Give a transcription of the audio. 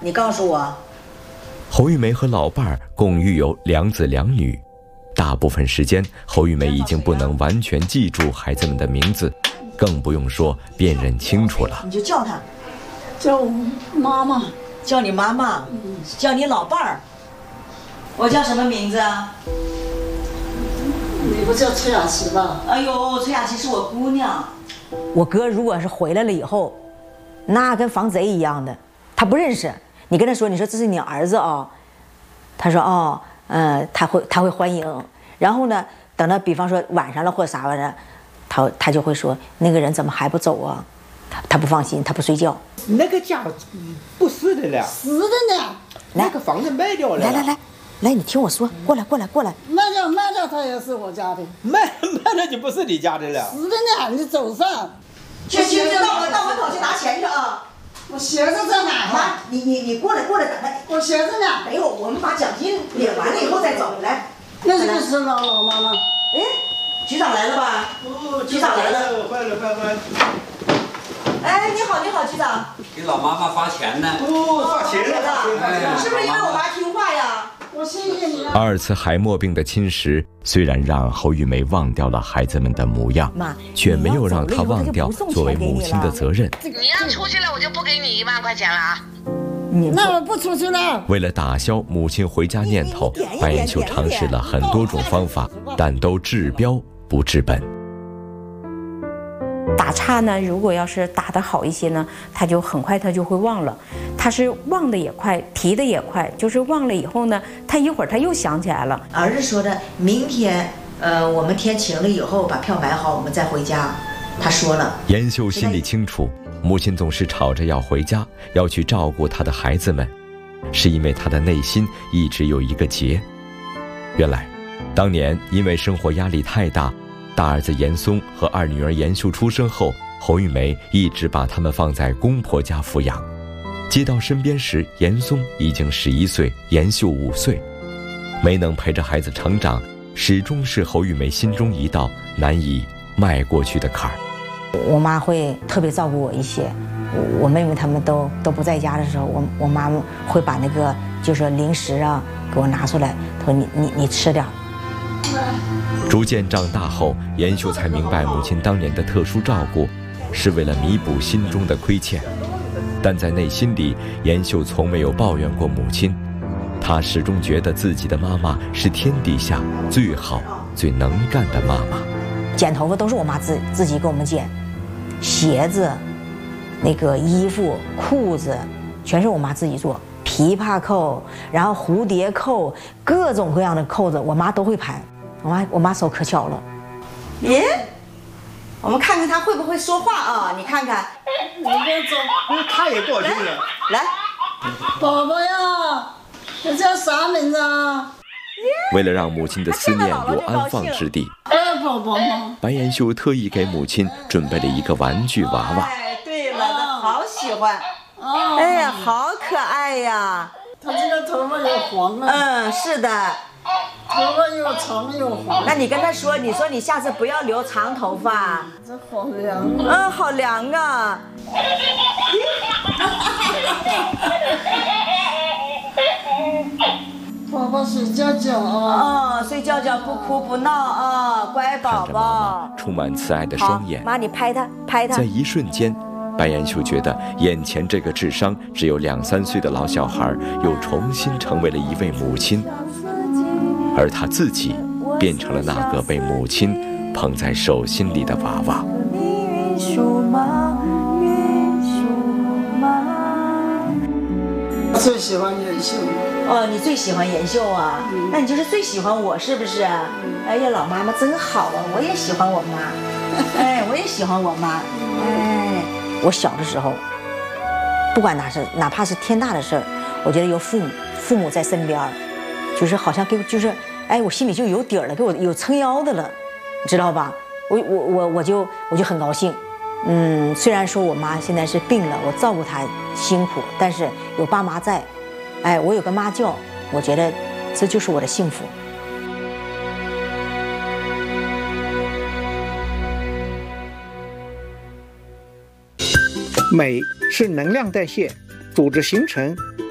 你告诉我。 侯玉梅和老伴儿共育有2子2女，大部分时间侯玉梅已经不能完全记住孩子们的名字，更不用说辨认清楚了。 你就叫他， 叫我妈妈， 叫你妈妈，叫你老伴儿。我叫什么名字啊？ 你不叫崔雅琪吧？ 哎呦，崔雅琪是我姑娘。 我哥如果是回来了以后，那跟防贼一样的，他不认识。你跟他说，你说这是你儿子啊，他说哦，他会欢迎。然后呢，等到比方说晚上了或者啥玩意儿，他就会说那个人怎么还不走啊？他不放心，他不睡觉。 那个家不是的了， 是的呢。 那个房子卖掉了。 来，你听我说，过来。 卖掉，他也是我家的。 卖了就不是你家的了。 是的呢，你走上。 去，到门口去拿钱去啊！ 我鞋子在哪呢？ 你过来等他。 我鞋子呢？ 没有，我们把奖金领完了以后再走。来， 那就是老妈妈。 哎，局长来了吧？局长来了。 快。 哎，你好，局长。 给老妈妈发钱呢。 发钱了。 是不是因为我妈听话呀？ 我谢谢你啊。 2次海默病的侵蚀虽然让侯玉梅忘掉了孩子们的模样，却没有让她忘掉作为母亲的责任。 你要出去了，我就不给你1万块钱了啊！ 那我不出去了。 为了打消母亲回家念头，白岩秀尝试了很多种方法，但都治标不治本。 打岔呢，如果要是打得好一些呢，他就很快他就会忘了。他是忘的也快，提的也快，就是忘了以后呢，他一会儿他又想起来了。 儿子说的，明天，我们天晴了以后把票买好，我们再回家。他说了。 严秀心里清楚，母亲总是吵着要回家，要去照顾她的孩子们，是因为她的内心一直有一个结。原来，当年因为生活压力太大，大儿子严嵩和2女儿严秀出生后，侯玉梅一直把他们放在公婆家抚养。接到身边时，严嵩已经11岁，严秀5岁，没能陪着孩子成长，始终是侯玉梅心中一道难以迈过去的坎儿。 我妈会特别照顾我一些，我妹妹她们都不在家的时候，我妈会把那个就是零食啊给我拿出来，她说你吃点。 逐渐长大后，严秀才明白母亲当年的特殊照顾是为了弥补心中的亏欠，但在内心里，严秀从没有抱怨过母亲，她始终觉得自己的妈妈是天底下最好最能干的妈妈。 剪头发都是我妈自己给我们剪，鞋子、那个衣服、裤子，全是我妈自己做。琵琶扣，然后蝴蝶扣，各种各样的扣子，我妈都会排。我妈手可巧了。 耶，我们看看她会不会说话啊？你看看。 你别走。 他也过去了。 来， 宝宝呀，你叫啥名字啊？ 为了让母亲的思念有安放之地， 宝宝吗？ 白岩秀特意给母亲准备了一个玩具娃娃。 哎，对了，好喜欢。哎呀，好可爱呀！ 他这个头发有黄了。 是的。 头发又长又黄。 那你跟他说，你说你下次不要留长头发。 这好凉。 好凉啊。 宝宝睡觉觉啊。 睡觉觉，不哭不闹啊，乖宝宝。 看着妈妈充满慈爱的双眼， 妈，你拍他。 在一瞬间，白岩秀觉得眼前这个智商只有2、3岁的老小孩，又重新成为了一位母亲。而他自己变成了那个被母亲捧在手心里的娃娃。 最喜欢严秀。 你最喜欢严秀啊？那你就是最喜欢我，是不是？哎呀，老妈妈真好啊！我也喜欢我妈。我也喜欢我妈。 我小的时候，不管哪怕是天大的事儿，我觉得有父母在身边，就是好像我心里就有底儿了，给我有撑腰的了，你知道吧？我就很高兴。虽然说我妈现在是病了，我照顾她辛苦，但是有爸妈在，我有个妈叫，我觉得这就是我的幸福。 镁是能量代谢、组织形成